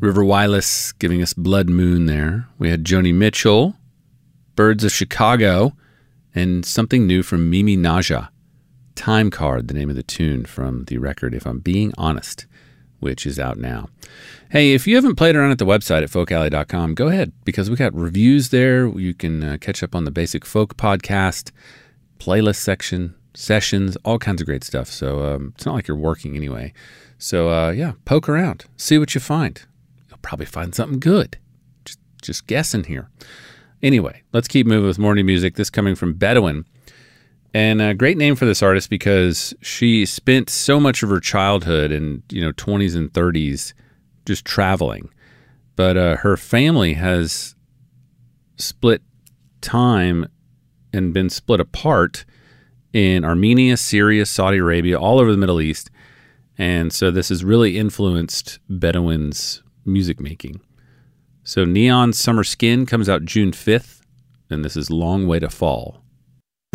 River Wireless giving us Blood Moon there. We had Joni Mitchell, Birds of Chicago, and something new from Mimi Naja. Time Card, the name of the tune from the record, If I'm Being Honest, which is out now. Hey, if you haven't played around at the website at folkalley.com, go ahead, because we got reviews there. You can catch up on the Basic Folk podcast, playlist section, sessions, all kinds of great stuff. So it's not like you're working anyway. So yeah, poke around, see what you find. You'll probably find something good. Just guessing here. Anyway, let's keep moving with more new music. This coming from Bedouin. And a great name for this artist because she spent so much of her childhood and 20s and 30s just traveling. But her family has split time and been split apart in Armenia, Syria, Saudi Arabia, all over the Middle East. And so this has really influenced Bedouin's music making. So Neon Summer Skin comes out June 5th, and this is Long Way to Fall.